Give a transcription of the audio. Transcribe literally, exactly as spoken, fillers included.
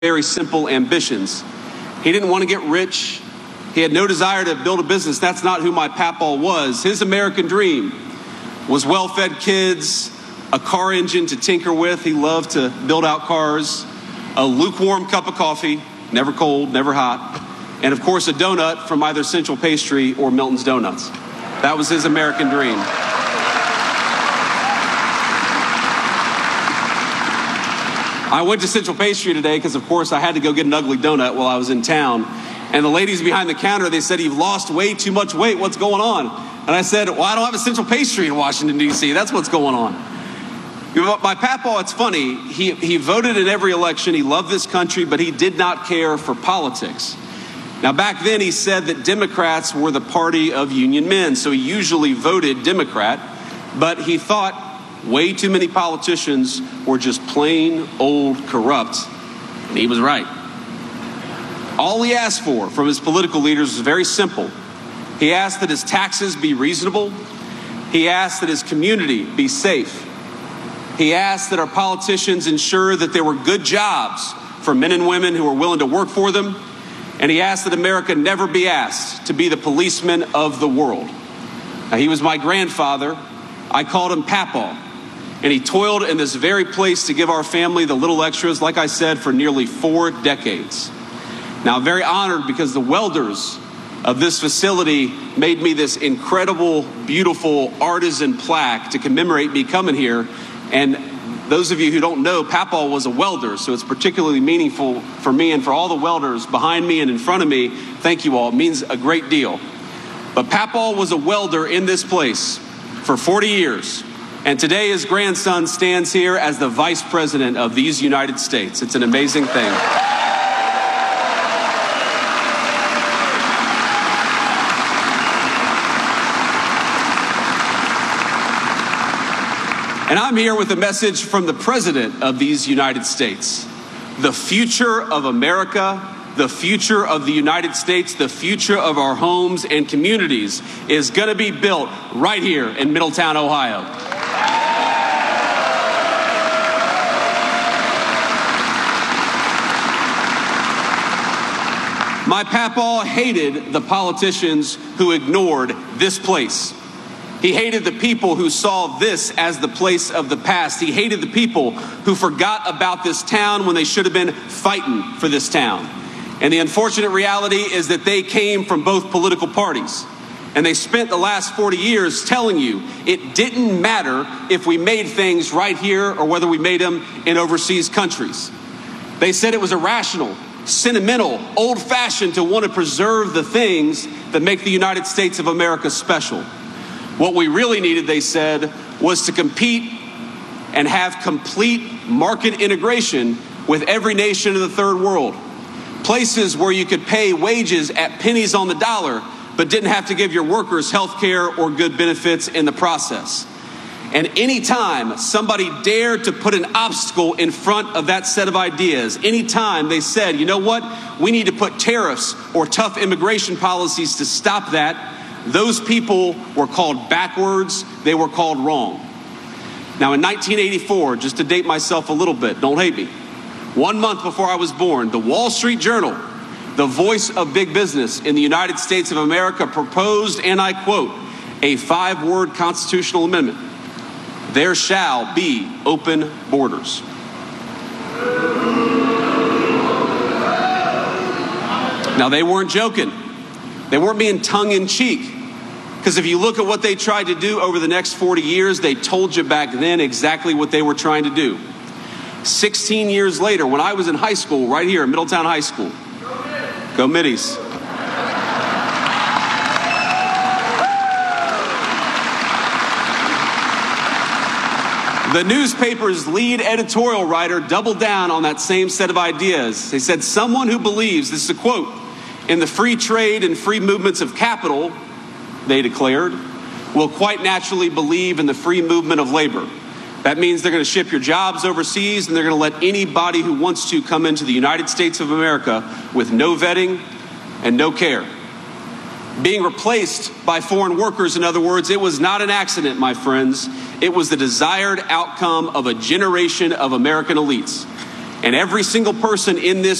very simple ambitions. He didn't want to get rich. He had no desire to build a business. That's not who my papaw was. His American dream was well-fed kids, a car engine to tinker with. He loved to build out cars, a lukewarm cup of coffee, never cold, never hot, and of course a donut from either Central Pastry or Milton's Donuts. That was his American dream. I went to Central Pastry today because, of course, I had to go get an ugly donut while I was in town. And the ladies behind the counter, they said, "You've lost way too much weight. What's going on?" And I said, "Well, I don't have a Central Pastry in Washington, D C That's what's going on." My papaw, it's funny, he, he voted in every election. He loved this country, but he did not care for politics. Now, back then, he said that Democrats were the party of union men, so he usually voted Democrat. But he thought way too many politicians were just plain old corrupt, and he was right. All he asked for from his political leaders was very simple. He asked that his taxes be reasonable. He asked that his community be safe. He asked that our politicians ensure that there were good jobs for men and women who were willing to work for them. And he asked that America never be asked to be the policeman of the world. Now, he was my grandfather. I called him Papaw. And he toiled in this very place to give our family the little extras, like I said, for nearly four decades. Now, I'm very honored because the welders of this facility made me this incredible, beautiful artisan plaque to commemorate me coming here. And those of you who don't know, Papaw was a welder, so it's particularly meaningful for me and for all the welders behind me and in front of me. Thank you all. It means a great deal. But Papaw was a welder in this place for forty years. And today his grandson stands here as the vice president of these United States. It's an amazing thing. And I'm here with a message from the president of these United States. The future of America, the future of the United States, the future of our homes and communities is going to be built right here in Middletown, Ohio. My papaw hated the politicians who ignored this place. He hated the people who saw this as the place of the past. He hated the people who forgot about this town when they should have been fighting for this town. And the unfortunate reality is that they came from both political parties. And they spent the last forty years telling you it didn't matter if we made things right here or whether we made them in overseas countries. They said it was irrational, sentimental, old-fashioned to want to preserve the things that make the United States of America special. What we really needed, they said, was to compete and have complete market integration with every nation of the third world. Places where you could pay wages at pennies on the dollar, but didn't have to give your workers health care or good benefits in the process. And anytime somebody dared to put an obstacle in front of that set of ideas, anytime they said, you know what, we need to put tariffs or tough immigration policies to stop that, those people were called backwards, they were called wrong. Now in nineteen eighty-four, just to date myself a little bit, don't hate me, one month before I was born, the Wall Street Journal, the voice of big business in the United States of America, proposed, and I quote, a five-word constitutional amendment. There shall be open borders. Now, they weren't joking. They weren't being tongue-in-cheek. Because if you look at what they tried to do over the next forty years, they told you back then exactly what they were trying to do. sixteen years later, when I was in high school, right here at Middletown High School, go Middies. The newspaper's lead editorial writer doubled down on that same set of ideas. They said, someone who believes, this is a quote, in the free trade and free movements of capital, they declared, will quite naturally believe in the free movement of labor. That means they're going to ship your jobs overseas and they're going to let anybody who wants to come into the United States of America with no vetting and no care. Being replaced by foreign workers, in other words, it was not an accident, my friends. It was the desired outcome of a generation of American elites. And every single person in this